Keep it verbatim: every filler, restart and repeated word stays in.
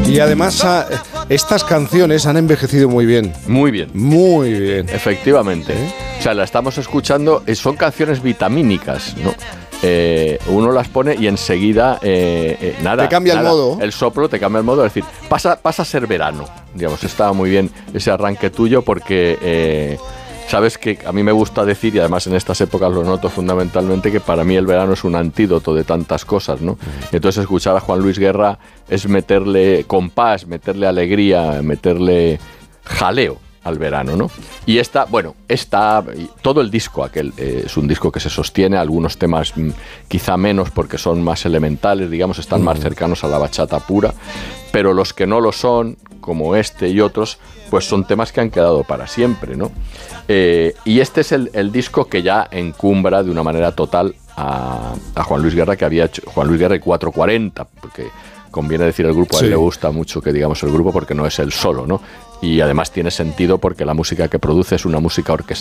Y además a, estas canciones han envejecido muy bien. Muy bien. Muy bien. Efectivamente. ¿Eh? O sea, la estamos escuchando, son canciones vitamínicas, ¿no? Eh, uno las pone y enseguida eh, eh, nada. Te cambia nada, el modo. El soplo te cambia el modo, es decir, pasa, pasa a ser verano. Digamos, está muy bien ese arranque tuyo porque... Eh, Sabes que a mí me gusta decir, y además en estas épocas lo noto fundamentalmente, que para mí el verano es un antídoto de tantas cosas, ¿no? Y entonces escuchar a Juan Luis Guerra es meterle compás, meterle alegría, meterle jaleo al verano, ¿no? Y esta, bueno, esta, todo el disco aquel eh, es un disco que se sostiene, algunos temas mm, quizá menos porque son más elementales, digamos, están más cercanos a la bachata pura, pero los que no lo son, como este y otros, pues son temas que han quedado para siempre, ¿no? Eh, y este es el, el disco que ya encumbra de una manera total a, a Juan Luis Guerra, que había hecho Juan Luis Guerra y cuatrocientos cuarenta, porque conviene decir el grupo, a él sí le gusta mucho que digamos el grupo porque no es él solo, ¿no? Y además tiene sentido porque la música que produce es una música orquestal.